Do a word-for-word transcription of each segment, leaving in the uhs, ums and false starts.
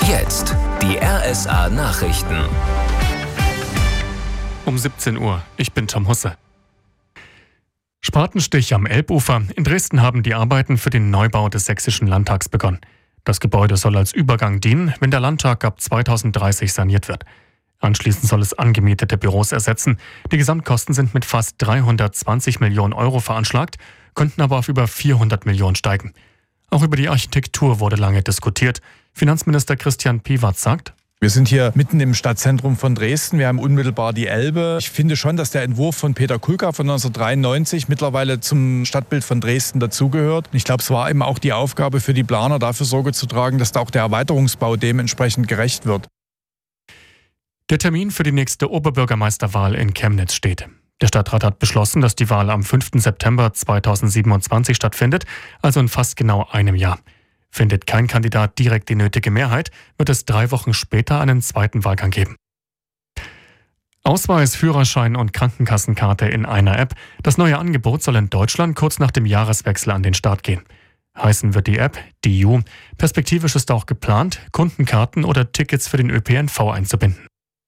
Jetzt die R S A Nachrichten. Um siebzehn Uhr. Ich bin Tom Husse. Spatenstich am Elbufer. In Dresden haben die Arbeiten für den Neubau des Sächsischen Landtags begonnen. Das Gebäude soll als Übergang dienen, wenn der Landtag ab zweitausenddreißig saniert wird. Anschließend soll es angemietete Büros ersetzen. Die Gesamtkosten sind mit fast dreihundertzwanzig Millionen Euro veranschlagt, könnten aber auf über vierhundert Millionen steigen. Auch über die Architektur wurde lange diskutiert. Finanzminister Christian Piwatz sagt: Wir sind hier mitten im Stadtzentrum von Dresden. Wir haben unmittelbar die Elbe. Ich finde schon, dass der Entwurf von Peter Kulka von neunzehnhundertdreiundneunzig mittlerweile zum Stadtbild von Dresden dazugehört. Ich glaube, es war eben auch die Aufgabe für die Planer, dafür Sorge zu tragen, dass da auch der Erweiterungsbau dementsprechend gerecht wird. Der Termin für die nächste Oberbürgermeisterwahl in Chemnitz steht. Der Stadtrat hat beschlossen, dass die Wahl am fünften September zweitausendsiebenundzwanzig stattfindet, also in fast genau einem Jahr. Findet kein Kandidat direkt die nötige Mehrheit, wird es drei Wochen später einen zweiten Wahlgang geben. Ausweis, Führerschein und Krankenkassenkarte in einer App. Das neue Angebot soll in Deutschland kurz nach dem Jahreswechsel an den Start gehen. Heißen wird die App D I U. Perspektivisch ist auch geplant, Kundenkarten oder Tickets für den Ö P N V einzubinden.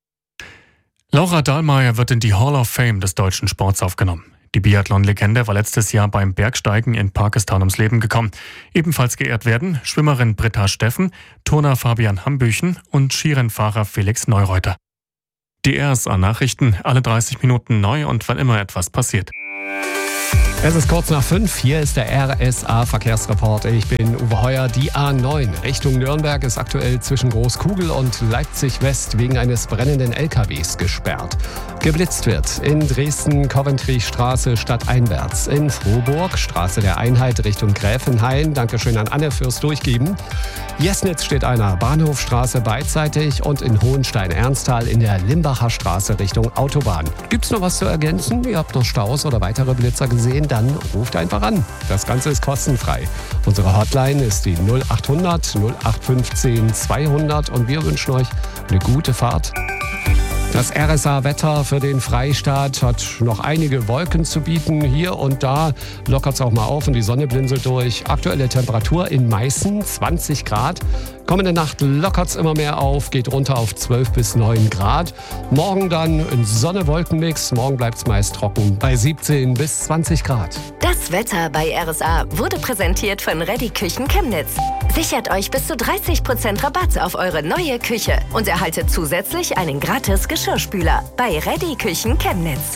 Laura Dahlmeier wird in die Hall of Fame des deutschen Sports aufgenommen. Die Biathlon-Legende war letztes Jahr beim Bergsteigen in Pakistan ums Leben gekommen. Ebenfalls geehrt werden Schwimmerin Britta Steffen, Turner Fabian Hambüchen und Skirennfahrer Felix Neureuter. Die R S A-Nachrichten, alle dreißig Minuten neu und wann immer etwas passiert. Es ist kurz nach fünf, hier ist der R S A-Verkehrsreport. Ich bin Uwe Heuer. Die A neun Richtung Nürnberg ist aktuell zwischen Großkugel und Leipzig-West wegen eines brennenden L K Ws gesperrt. Geblitzt wird in Dresden Coventry-Straße stadteinwärts. In Frohburg Straße der Einheit Richtung Gräfenhain. Dankeschön an Anne fürs Durchgeben. Jesnitz steht einer Bahnhofstraße beidseitig und in Hohenstein-Ernsthal in der Limbacher Straße Richtung Autobahn. Gibt's noch was zu ergänzen? Ihr habt noch Staus oder weitere Blitzer gesehen? Dann ruft einfach an. Das Ganze ist kostenfrei. Unsere Hotline ist die null achthundert null acht fünfzehn zweihundert und wir wünschen euch eine gute Fahrt. Das R S A-Wetter für den Freistaat hat noch einige Wolken zu bieten. Hier und da lockert es auch mal auf und die Sonne blinzelt durch. Aktuelle Temperatur in Meißen zwanzig Grad. Kommende Nacht lockert es immer mehr auf, geht runter auf zwölf bis neun Grad. Morgen dann ein Sonne-Wolken-Mix. Morgen bleibt es meist trocken bei siebzehn bis zwanzig Grad. Das Wetter bei R S A wurde präsentiert von Ready Küchen Chemnitz. Sichert euch bis zu dreißig Prozent Rabatt auf eure neue Küche und erhaltet zusätzlich einen gratis Geschirrspüler bei Ready Küchen Chemnitz.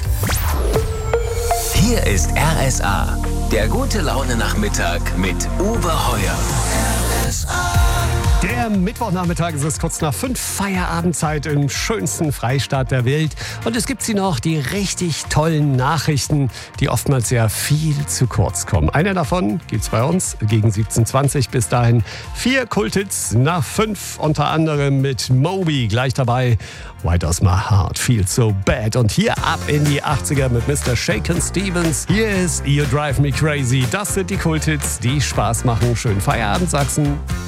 Hier ist R S A, der gute Laune-Nachmittag mit Uwe Heuer. R S A. Der Mittwochnachmittag ist es kurz nach fünf, Feierabendzeit im schönsten Freistaat der Welt. Und es gibt sie noch, die richtig tollen Nachrichten, die oftmals ja viel zu kurz kommen. Eine davon gibt's bei uns gegen siebzehn Uhr zwanzig. Bis dahin vier Kulthits nach fünf, unter anderem mit Moby gleich dabei. Why does my heart feel so bad? Und hier ab in die achtziger mit Mister Shakin' Stevens. Hier ist You Drive Me Crazy. Das sind die Kulthits, die Spaß machen. Schönen Feierabend, Sachsen.